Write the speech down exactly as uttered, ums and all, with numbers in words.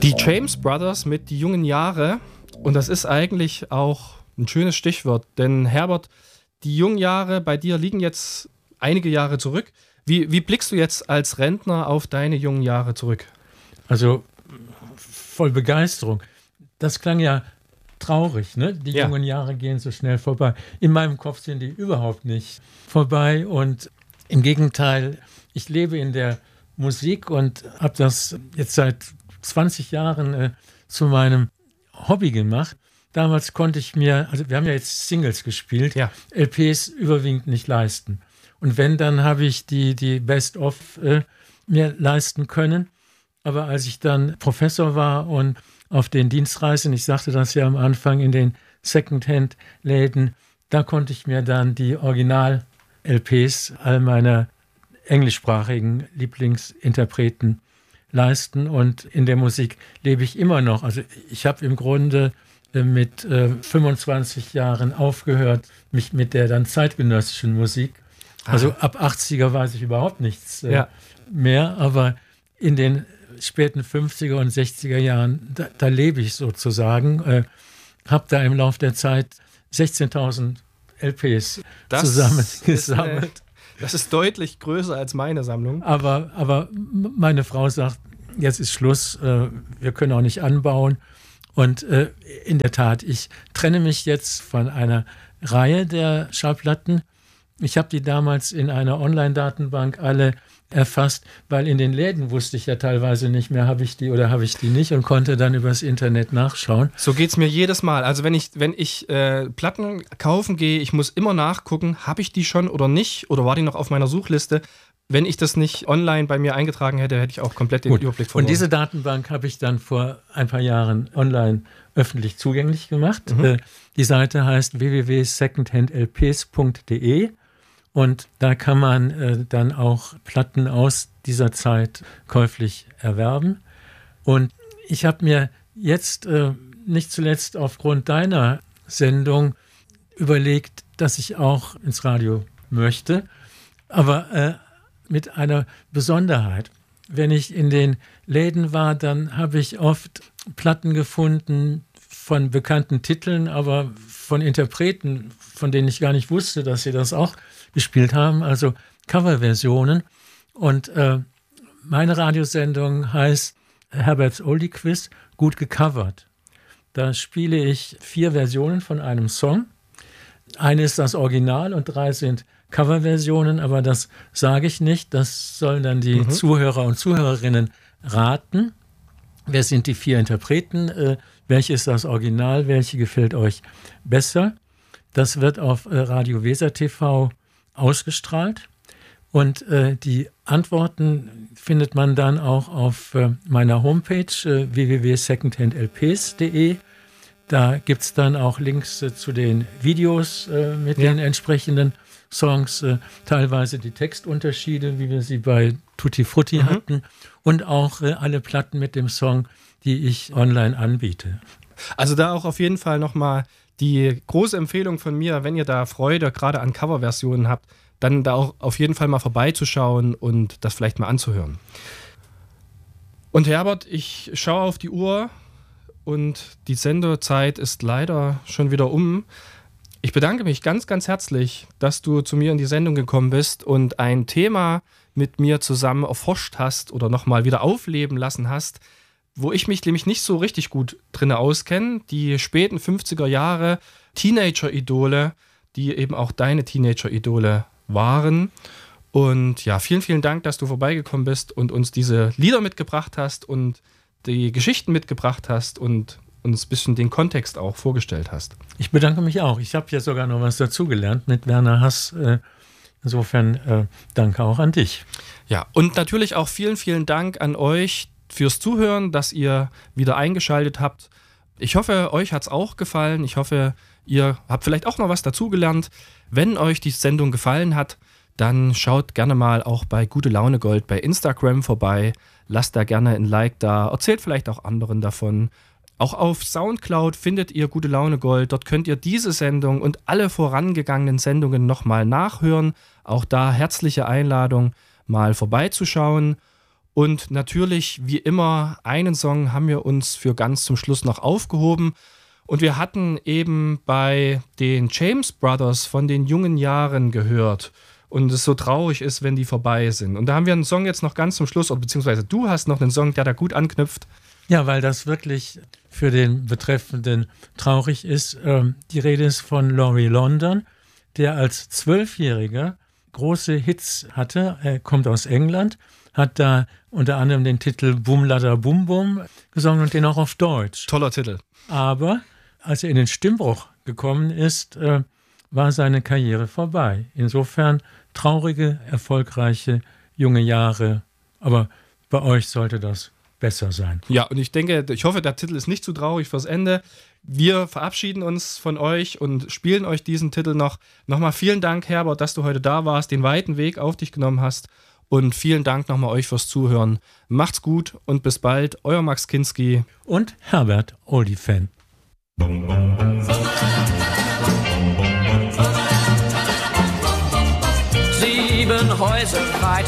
Die James Brothers mit Die jungen Jahre. Und das ist eigentlich auch ein schönes Stichwort. Denn Herbert, die jungen Jahre bei dir liegen jetzt einige Jahre zurück. Wie, wie blickst du jetzt als Rentner auf deine jungen Jahre zurück? Also voll Begeisterung. Das klang ja traurig, ne? Die Ja. jungen Jahre gehen so schnell vorbei. In meinem Kopf sind die überhaupt nicht vorbei. Und im Gegenteil, ich lebe in der Musik und habe das jetzt seit zwanzig Jahren äh, zu meinem Hobby gemacht. Damals konnte ich mir, also wir haben ja jetzt Singles gespielt, Ja. L Ps überwiegend nicht leisten. Und wenn, dann habe ich die, die Best-of äh, mir leisten können. Aber als ich dann Professor war und auf den Dienstreisen, ich sagte das ja am Anfang, in den Secondhand-Läden, da konnte ich mir dann die Original-L Ps all meiner englischsprachigen Lieblingsinterpreten leisten. Und in der Musik lebe ich immer noch. Also ich habe im Grunde äh, mit äh, fünfundzwanzig Jahren aufgehört, mich mit der dann zeitgenössischen Musik, also ab achtziger weiß ich überhaupt nichts äh, Ja. mehr, aber in den späten fünfziger und sechziger Jahren, da, da lebe ich sozusagen, äh, habe da im Laufe der Zeit sechzehntausend L Ps Das zusammengesammelt. ist eine- Das ist deutlich größer als meine Sammlung. Aber, aber m- meine Frau sagt, jetzt ist Schluss, äh, wir können auch nicht anbauen. Und äh, in der Tat, ich trenne mich jetzt von einer Reihe der Schallplatten. Ich habe die damals in einer Online-Datenbank alle erfasst, weil in den Läden wusste ich ja teilweise nicht mehr, habe ich die oder habe ich die nicht und konnte dann übers Internet nachschauen. So geht es mir jedes Mal. Also wenn ich, wenn ich äh, Platten kaufen gehe, ich muss immer nachgucken, habe ich die schon oder nicht oder war die noch auf meiner Suchliste. Wenn ich das nicht online bei mir eingetragen hätte, hätte ich auch komplett den Gut. Überblick verloren. Und diese Datenbank habe ich dann vor ein paar Jahren online öffentlich zugänglich gemacht. Mhm. Äh, die Seite heißt w w w punkt secondhand l p s punkt d e und da kann man äh, dann auch Platten aus dieser Zeit käuflich erwerben. Und ich habe mir jetzt äh, nicht zuletzt aufgrund deiner Sendung überlegt, dass ich auch ins Radio möchte, aber äh, mit einer Besonderheit. Wenn ich in den Läden war, dann habe ich oft Platten gefunden von bekannten Titeln, aber von Interpreten, von denen ich gar nicht wusste, dass sie das auch gespielt haben, also Coverversionen. Und äh, meine Radiosendung heißt Herberts Oldie Quiz, gut gecovert. Da spiele ich vier Versionen von einem Song. Eine ist das Original und drei sind Coverversionen, aber das sage ich nicht. Das sollen dann die Mhm. Zuhörer und Zuhörerinnen raten. Wer sind die vier Interpreten? Äh, welche ist das Original? Welche gefällt euch besser? Das wird auf äh, Radio Weser T V ausgestrahlt. Und äh, die Antworten findet man dann auch auf äh, meiner Homepage äh, w w w punkt secondhand l p s punkt d e. Da gibt es dann auch Links äh, zu den Videos äh, mit Ja. den entsprechenden Songs, äh, teilweise die Textunterschiede, wie wir sie bei Tutti Frutti Mhm. hatten, und auch äh, alle Platten mit dem Song, die ich online anbiete. Also da auch auf jeden Fall nochmal die große Empfehlung von mir, wenn ihr da Freude gerade an Coverversionen habt, dann da auch auf jeden Fall mal vorbeizuschauen und das vielleicht mal anzuhören. Und Herbert, ich schaue auf die Uhr und die Sendezeit ist leider schon wieder um. Ich bedanke mich ganz, ganz herzlich, dass du zu mir in die Sendung gekommen bist und ein Thema mit mir zusammen erforscht hast oder nochmal wieder aufleben lassen hast, wo ich mich nämlich nicht so richtig gut drin auskenne. Die späten fünfziger Jahre Teenager-Idole, die eben auch deine Teenager-Idole waren. Und ja, vielen, vielen Dank, dass du vorbeigekommen bist und uns diese Lieder mitgebracht hast und die Geschichten mitgebracht hast und uns ein bisschen den Kontext auch vorgestellt hast. Ich bedanke mich auch. Ich habe ja sogar noch was dazugelernt mit Werner Hass. Äh, insofern äh, danke auch an dich. Ja, und natürlich auch vielen, vielen Dank an euch fürs Zuhören, dass ihr wieder eingeschaltet habt. Ich hoffe, euch hat es auch gefallen. Ich hoffe, ihr habt vielleicht auch noch was dazugelernt. Wenn euch die Sendung gefallen hat, dann schaut gerne mal auch bei Gute Laune Gold bei Instagram vorbei. Lasst da gerne ein Like da. Erzählt vielleicht auch anderen davon. Auch auf Soundcloud findet ihr Gute Laune Gold. Dort könnt ihr diese Sendung und alle vorangegangenen Sendungen nochmal nachhören. Auch da herzliche Einladung, mal vorbeizuschauen. Und natürlich, wie immer, einen Song haben wir uns für ganz zum Schluss noch aufgehoben. Und wir hatten eben bei den James Brothers von den jungen Jahren gehört. Und es so traurig ist, wenn die vorbei sind. Und da haben wir einen Song jetzt noch ganz zum Schluss, beziehungsweise du hast noch einen Song, der da gut anknüpft. Ja, weil das wirklich für den Betreffenden traurig ist. Ähm, die Rede ist von Laurie London, der als Zwölfjähriger große Hits hatte. Er kommt aus England, hat da unter anderem den Titel Bum Lada Bum Bum gesungen und den auch auf Deutsch. Toller Titel. Aber als er in den Stimmbruch gekommen ist, äh, war seine Karriere vorbei. Insofern traurige, erfolgreiche junge Jahre. Aber bei euch sollte das besser sein. Ja, und ich denke, ich hoffe, der Titel ist nicht zu traurig fürs Ende. Wir verabschieden uns von euch und spielen euch diesen Titel noch. Nochmal vielen Dank, Herbert, dass du heute da warst, den weiten Weg auf dich genommen hast. Und vielen Dank nochmal euch fürs Zuhören. Macht's gut und bis bald. Euer Max Kinski. Und Herbert Oldie-Fan. Sieben Häuser weit